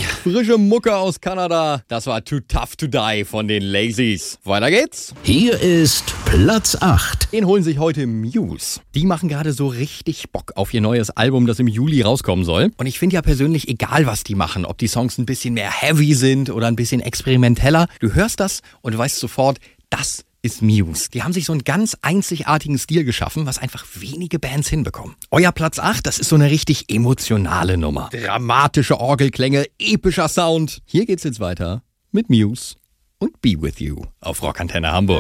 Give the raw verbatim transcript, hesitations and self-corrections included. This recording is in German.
Frische Mucke aus Kanada. Das war Too Tough to Die von den Lazies. Weiter geht's. Hier ist Platz acht. Den holen sich heute Muse. Die machen gerade so richtig Bock auf ihr neues Album, das im Juli rauskommen soll. Und ich finde ja persönlich, egal was die machen, ob die Songs ein bisschen mehr heavy sind oder ein bisschen experimenteller, du hörst das und du weißt sofort, das ist Muse. Die haben sich so einen ganz einzigartigen Stil geschaffen, was einfach wenige Bands hinbekommen. Euer Platz acht, das ist so eine richtig emotionale Nummer. Dramatische Orgelklänge, epischer Sound. Hier geht's jetzt weiter mit Muse und Be With You auf Rockantenne Hamburg.